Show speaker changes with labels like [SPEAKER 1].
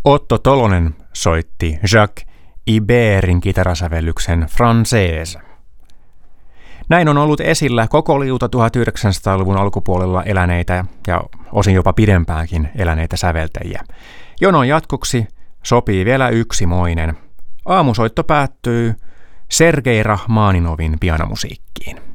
[SPEAKER 1] Otto Tolonen soitti Jacques Iberin kitarasävellyksen Française. Näin on ollut esillä koko liuta 1900-luvun alkupuolella eläneitä ja osin jopa pidempäänkin eläneitä säveltäjiä. Jonon jatkoksi sopii vielä yksimoinen. Aamusoitto päättyy Sergei Rahmaninovin pianomusiikkiin.